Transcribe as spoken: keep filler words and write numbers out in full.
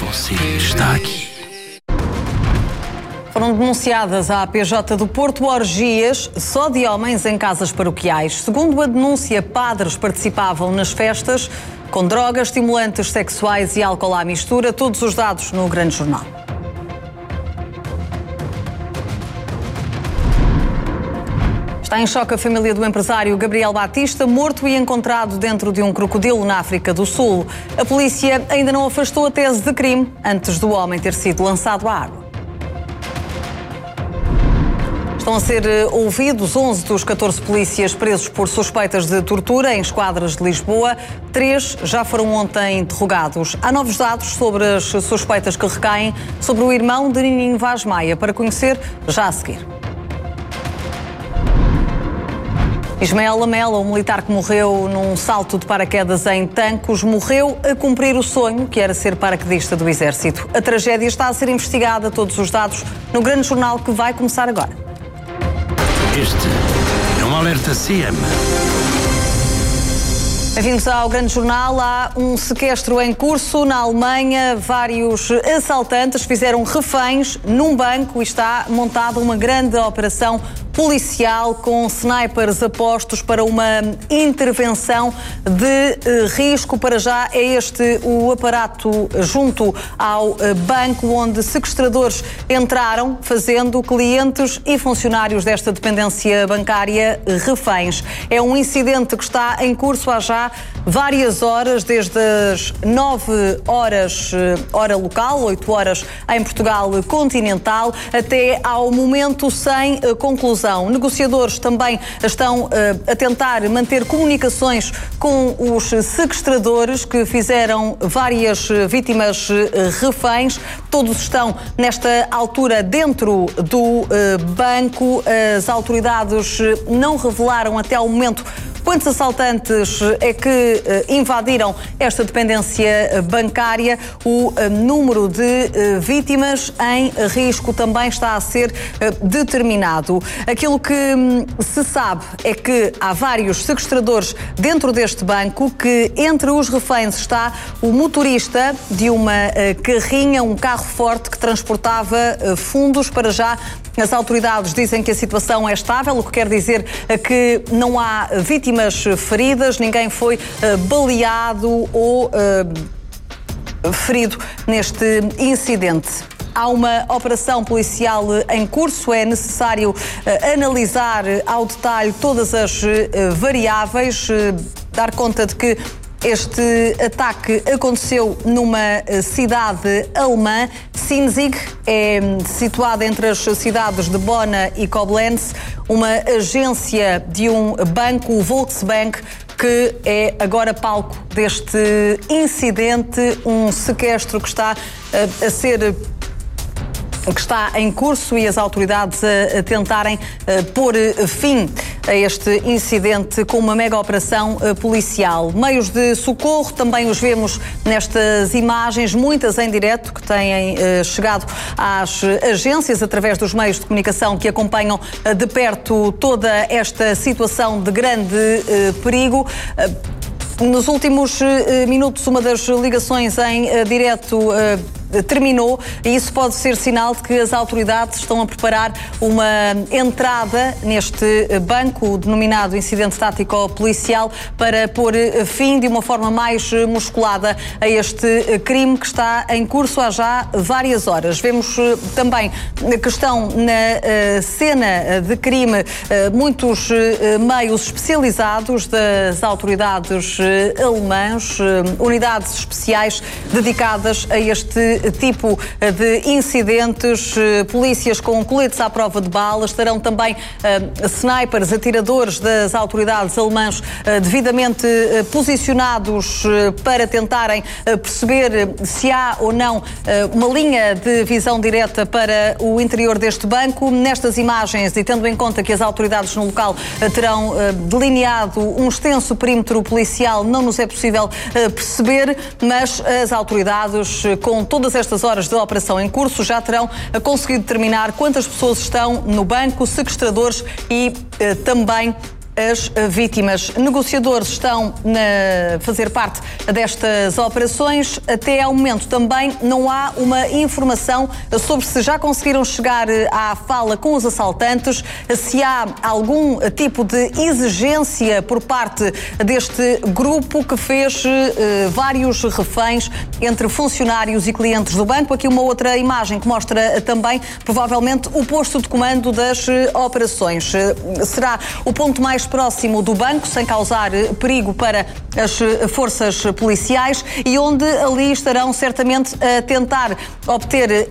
Você está aqui. Foram denunciadas à P J do Porto orgias só de homens em casas paroquiais. Segundo a denúncia, padres participavam nas festas com drogas, estimulantes sexuais e álcool à mistura. Todos os dados no Grande Jornal. Está em choque a família do empresário Gabriel Batista, morto e encontrado dentro de um crocodilo na África do Sul. A polícia ainda não afastou a tese de crime antes do homem ter sido lançado à água. Estão a ser ouvidos onze dos catorze polícias presos por suspeitas de tortura em esquadras de Lisboa. Três já foram ontem interrogados. Há novos dados sobre as suspeitas que recaem sobre o irmão de Nininho Vaz Maia, para conhecer já a seguir. Ismael Lamela, um militar que morreu num salto de paraquedas em Tancos, morreu a cumprir o sonho que era ser paraquedista do Exército. A tragédia está a ser investigada, todos os dados no Grande Jornal que vai começar agora. Este é um alerta C M. Bem-vindos ao Grande Jornal. Há um sequestro em curso na Alemanha. Vários assaltantes fizeram reféns num banco e está montada uma grande operação policial com snipers apostos para uma intervenção de risco. Para já é este o aparato junto ao banco onde sequestradores entraram, fazendo clientes e funcionários desta dependência bancária reféns. É um incidente que está em curso há já várias horas, desde as nove horas hora local, oito horas em Portugal continental, até ao momento sem conclusão. Negociadores também estão uh, a tentar manter comunicações com os sequestradores que fizeram várias vítimas uh, reféns. Todos estão, nesta altura, dentro do uh, banco. As autoridades não revelaram até ao momento quantos assaltantes é que uh, invadiram esta dependência bancária. O uh, número de uh, vítimas em risco também está a ser uh, determinado. Aquilo que um, se sabe é que há vários sequestradores dentro deste banco, que entre os reféns está o motorista de uma uh, carrinha, um carro forte que transportava uh, fundos. Para já, as autoridades dizem que a situação é estável, o que quer dizer uh, que não há vítimas feridas, ninguém foi uh, baleado ou uh, ferido neste incidente. Há uma operação policial em curso, é necessário uh, analisar ao detalhe todas as uh, variáveis, uh, dar conta de que este ataque aconteceu numa cidade alemã. Sinzig é situada entre as cidades de Bona e Koblenz, uma agência de um banco, o Volksbank, que é agora palco deste incidente, um sequestro que está a, a ser... que está em curso e as autoridades a, a tentarem a, pôr fim a este incidente com uma mega operação a, policial. Meios de socorro, também os vemos nestas imagens, muitas em direto, que têm a, chegado às agências através dos meios de comunicação que acompanham a, de perto toda esta situação de grande a, perigo. A, Nos últimos uh, minutos, uma das ligações em uh, direto uh, terminou e isso pode ser sinal de que as autoridades estão a preparar uma entrada neste banco, denominado incidente tático policial, para pôr fim de uma forma mais musculada a este crime que está em curso há já várias horas. Vemos uh, também que estão na uh, cena de crime uh, muitos uh, meios especializados das autoridades uh, alemãs, unidades especiais dedicadas a este tipo de incidentes, polícias com coletes à prova de balas, estarão também uh, snipers, atiradores das autoridades alemãs uh, devidamente uh, posicionados uh, para tentarem uh, perceber se há ou não uh, uma linha de visão direta para o interior deste banco. Nestas imagens, e tendo em conta que as autoridades no local uh, terão uh, delineado um extenso perímetro policial, não nos é possível uh, perceber, mas as autoridades, uh, com todas estas horas de operação em curso, já terão uh, conseguido determinar quantas pessoas estão no banco, sequestradores e uh, também as vítimas. Negociadores estão a fazer parte destas operações. Até ao momento também não há uma informação sobre se já conseguiram chegar à fala com os assaltantes, se há algum tipo de exigência por parte deste grupo que fez eh, vários reféns entre funcionários e clientes do banco. Aqui uma outra imagem que mostra também, provavelmente, o posto de comando das eh, operações. Eh, será o ponto mais próximo do banco, sem causar eh, perigo para as eh, forças policiais, e onde ali estarão certamente a tentar obter